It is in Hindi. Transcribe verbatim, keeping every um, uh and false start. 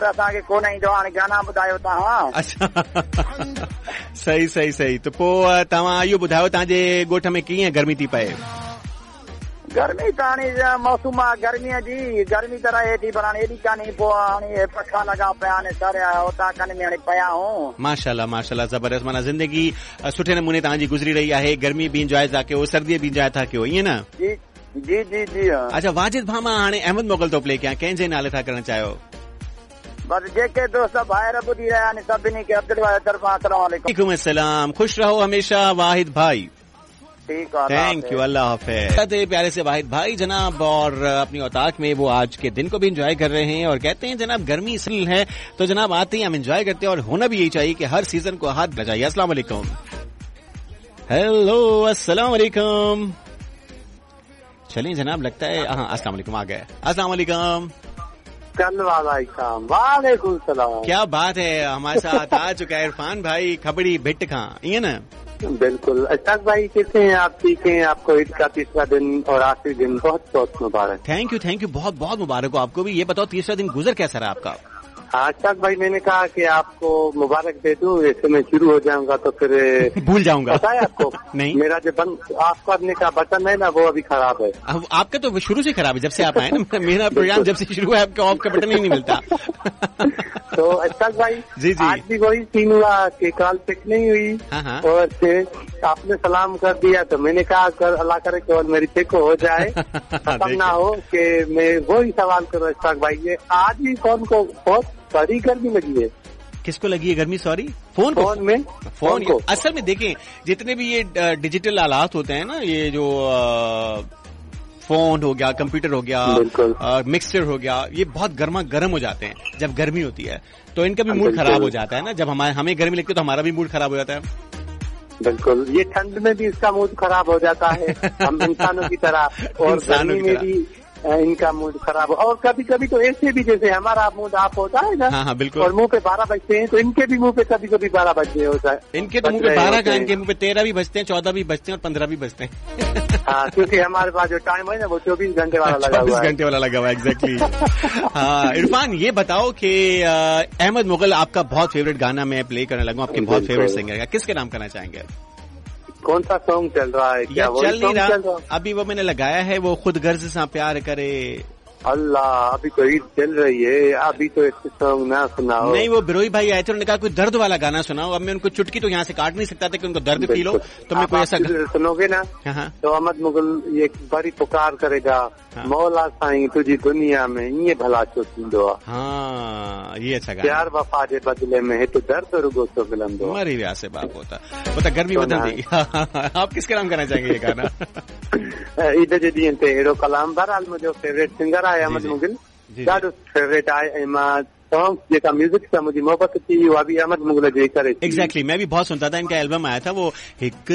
असांखे कोन ईंदो, हाणे गाना ॿुधायो तव्हां। अच्छा सही सही सही। त पोइ तव्हां इहो ॿुधायो तव्हांजे ॻोठ में कीअं गर्मी थी पए? गर्मी त हाणे मौसम आहे गर्मीअ जी, गर्मी त रहे थी पर हाणे एॾी कान्हे। पोइ हाणे पखा लॻा पिया आहिनि सर हुतां कन में हाणे पिया हूं। माशाल्लाह माशाल्लाह ज़बरदस्त। माना ज़िंदगी सुठे नमूने तव्हांजी गुज़री रही आहे। गर्मी बि इंजॉय था कयो, सर्दी बि इंजॉय था कयो, ईअं न? जी जी जी जी। अच्छा वाजिद भाउ, मां हाणे अहमद मुग़ल थो प्ले कयां, कंहिंजे नाले था करणु चाहियो? बस जेके दोस्त ॿाहिरि ॿुधी रहिया आहिनि सभिनी खे अब्दुल वाहिद तरफ़ां अस्सलाम वालेकुम। अस्सलाम, खुश रहो हमेशा वाहिद भाई। ठीक है, थैंक यू, अल्लाह हाफिज़। प्यारे से वाहिद भाई जनाब, और अपनी औताक में वो आज के दिन को भी एंजॉय कर रहे हैं और कहते हैं जनाब गर्मी इसलिए है तो जनाब आते ही हम एंजॉय करते हैं और होना भी यही चाहिए कि हर सीजन को हाथ बजाइए। अस्सलाम वालेकुम। हेलो अस्सलाम वालेकुम। चलिए जनाब, लगता है हाँ अस्सलाम वालेकुम आ गए। अस्सलाम वालेकुम। वालेकुम सलाम। क्या बात है, हमारे साथ आ चुका है इरफान भाई खबड़ी भिट खां, ये ना? बिल्कुल। अशफाक भाई कैसे हैं आप? ठीक हैं? आपको ईद का तीसरा दिन और आखिरी दिन बहुत बहुत मुबारक। थैंक यू थैंक यू, बहुत बहुत मुबारक हो आपको भी। ये बताओ तीसरा दिन गुजर कैसा रहा आपका? हाँ अशफाक भाई, मैंने कहा कि आपको मुबारक दे दूं, ऐसे मैं शुरू हो जाऊंगा तो फिर भूल जाऊंगा। पता है आपको? नहीं, मेरा जो बंद ऑफ करने का बटन है ना वो अभी खराब है। अब आपका तो शुरू से खराब है, जब से आप आए ना। मेरा प्रोग्राम जब से शुरू हुआ आपका ऑफ का बटन ही नहीं मिलता। तो अशफाक भाई जी जी, आज भी वही सीन हुआ कि कॉल पिक नहीं हुई। हाँ हाँ। और फिर आपने सलाम कर दिया तो मैंने कहा कर अल्लाह करे कॉल मेरी पिक हो जाए, खत्म ना हो कि मैं वही सवाल करूँ। अशफाक भाई ये आज भी फोन को बहुत बड़ी गर्मी लगी है। किसको लगी है गर्मी? सॉरी, फोन को? फोन में फोन, फोन को। असल में देखें जितने भी ये डिजिटल आलात होते हैं ना, ये जो फोन हो गया, कंप्यूटर हो गया, मिक्सचर हो गया, ये बहुत गर्मा गर्म हो जाते हैं जब गर्मी होती है, तो इनका भी मूड खराब हो जाता है ना। जब हमारे हमें गर्मी लगती है तो हमारा भी मूड खराब हो जाता है। बिल्कुल, ये ठंड में भी इसका मूड खराब हो जाता है हम इंसानों की तरह, और गर्मी में भी इनका मूड खराब हो। और कभी कभी तो ऐसे भी जैसे हमारा मूड ऑफ होता है ना, हाँ हाँ बिल्कुल, और मुंह पे बारह बजते हैं तो इनके भी मुंह पे कभी कभी बारह बजे होता है। इनके तो मुंह पे बारह का, इनके मुंह पे तेरह भी बजते हैं, चौदह भी बजते हैं और पंद्रह भी बजते हैं। हाँ, क्योंकि हमारे पास जो टाइम है ना वो चौबीस घंटे वाला लगा हुआ है। चौबीस घंटे वाला लगा हुआ है, एग्जैक्टली। हाँ इरफान, ये बताओ कि अहमद मुग़ल आपका बहुत फेवरेट गाना मैं प्ले करने लगा, आपके बहुत फेवरेट सिंगर का किसके नाम करना चाहेंगे? कौन सा सॉन्ग चल रहा है? क्या चल नहीं रहा अभी? वो मैंने लगाया है, वो खुद गर्ज सा प्यार करे। अल्लाह, अभी तो ईद चल रही है, अभी तो ऐसे सॉन्ग ना सुनाओ। नहीं, वो बिरोई भाई आए थे, उन्होंने कहा कोई दर्द वाला गाना सुनाओ। अब मैं उनको चुटकी तो यहाँ से काट नहीं सकता था कि उनको दर्द फील हो, तो मैं कोई ऐसा सुनोगे ना तो अहमद मुग़ल ये बड़ी पुकार करेगा, मौला साईं तुझी दुनिया में ये भला छो थींदो आहे। हाँ ये अच्छा गाना। प्यार वफा जे बदले में हिते दर्द रुगो तो मिलंदो। मरी व्याह से बाप होता वो तो गर्मी बदलती। आप किसके नाम करना चाहेंगे ये गाना? ईद जे ॾींहं ते अहिड़ो कलाम। बहरहाल मुंहिंजो फेवरेट सिंगर आहे अहमद मुग़ल, ॾाढो फेवरेट आहे। ऐं मां सॉन्ग जेका म्यूजिक सां मुंहिंजी मोहबत थी उहा बि अहमद मुग़ल जे करे। एग्जैक्टली, मैं भी बहुत सुनता था, इनका एल्बम आया था वो हिक